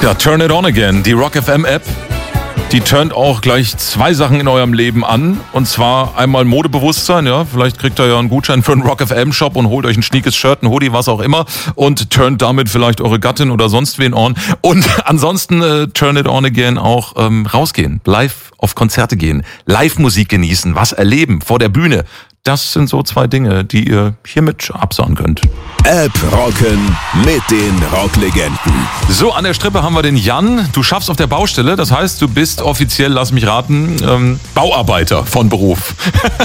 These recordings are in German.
Ja, Turn It On Again, die Rock FM App, die turnt auch gleich 2 Sachen in eurem Leben an. Und zwar einmal Modebewusstsein, ja, vielleicht kriegt ihr ja einen Gutschein für einen Rock FM Shop und holt euch ein schniekes Shirt, ein Hoodie, was auch immer und turnt damit vielleicht eure Gattin oder sonst wen on. Und ansonsten Turn It On Again auch rausgehen, live auf Konzerte gehen, Live-Musik genießen, was erleben vor der Bühne. Das sind so 2 Dinge, die ihr hiermit absagen könnt. App rocken mit den Rocklegenden. So, an der Strippe haben wir den Jan. Du schaffst auf der Baustelle, das heißt, du bist offiziell, lass mich raten, Bauarbeiter von Beruf.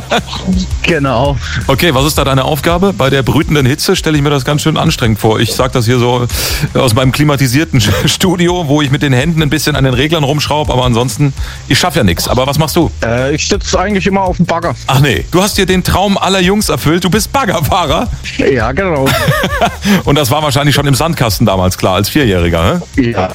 Genau. Okay, was ist da deine Aufgabe? Bei der brütenden Hitze stelle ich mir das ganz schön anstrengend vor. Ich sag das hier so aus meinem klimatisierten Studio, wo ich mit den Händen ein bisschen an den Reglern rumschraube, aber ansonsten, ich schaffe ja nichts. Aber was machst du? Ich sitze eigentlich immer auf dem Bagger. Ach nee, du hast dir den Traum aller Jungs erfüllt, du bist Baggerfahrer. Ja, genau. Und das war wahrscheinlich schon im Sandkasten damals klar, als 4-Jähriger, ne? Ja.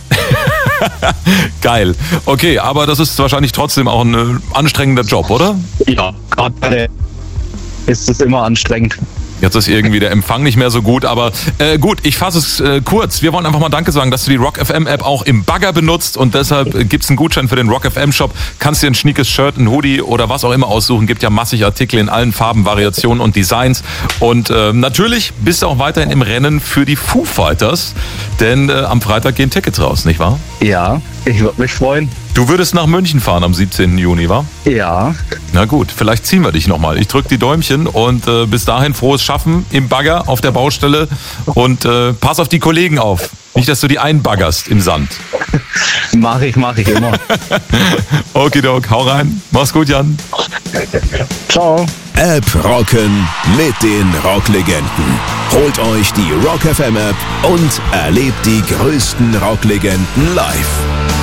Geil. Okay, aber das ist wahrscheinlich trotzdem auch ein anstrengender Job, oder? Ja, gerade bei der ist es immer anstrengend. Jetzt ist irgendwie der Empfang nicht mehr so gut, aber gut, ich fasse es kurz. Wir wollen einfach mal Danke sagen, dass du die Rock FM App auch im Bagger benutzt und deshalb gibt's einen Gutschein für den Rock FM Shop. Kannst dir ein schniekes Shirt, ein Hoodie oder was auch immer aussuchen. Gibt ja massig Artikel in allen Farben, Variationen und Designs. Und natürlich bist du auch weiterhin im Rennen für die Foo Fighters, denn am Freitag gehen Tickets raus, nicht wahr? Ja, ich würde mich freuen. Du würdest nach München fahren am 17. Juni, wa? Ja. Na gut, vielleicht ziehen wir dich nochmal. Ich drück die Däumchen und bis dahin frohes Schaffen im Bagger auf der Baustelle und pass auf die Kollegen auf. Nicht, dass du die einbaggerst im Sand. Mach ich immer. Okidok, hau rein. Mach's gut, Jan. Ciao. App rocken mit den Rocklegenden. Holt euch die Rock FM App und erlebt die größten Rocklegenden live.